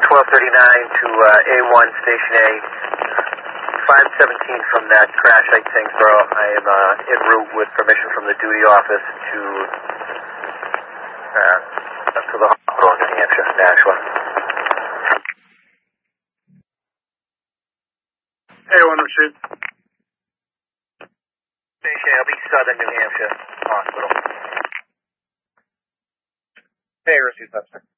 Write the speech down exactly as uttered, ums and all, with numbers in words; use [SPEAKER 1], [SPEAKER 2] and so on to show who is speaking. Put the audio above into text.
[SPEAKER 1] twelve thirty-nine to uh, A one Station A. five seventeen from that crash site, Tyngsboro. I am uh, en route with permission from the duty office to uh, to the hospital in New Hampshire, Nashua.
[SPEAKER 2] A one received.
[SPEAKER 1] Station A, I'll be Southern New Hampshire Hospital.
[SPEAKER 2] Hey, received, that's